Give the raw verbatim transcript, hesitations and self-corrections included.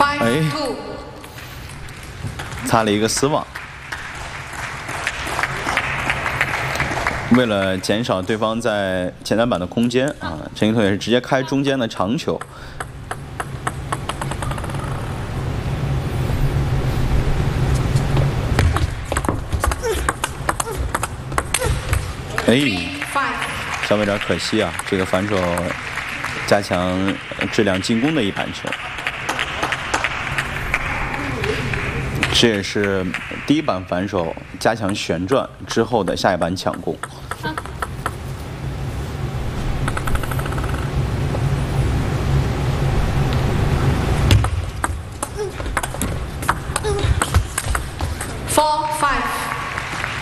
哎，擦了一个丝网。为了减少对方在前单板的空间啊，陈一桐也是直接开中间的长球。哎，稍微有点可惜啊，这个反手加强质量进攻的一板球。这也是第一板反手加强旋转之后的下一板抢攻。 Four, five.